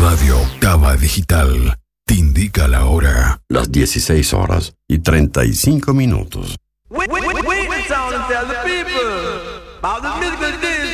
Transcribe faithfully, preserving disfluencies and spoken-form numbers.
Radio Octava Digital te indica la hora. Las dieciséis horas y treinta y cinco minutos. Wait, wait, wait, wait, sound and tell the people about the musical